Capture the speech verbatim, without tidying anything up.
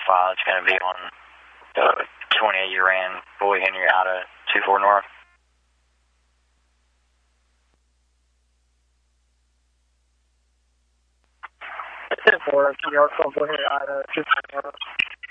file. It's going to be on the twenty-eight you ran, Boy Henry out of two four North. ten four, Boy Henry out of two four North.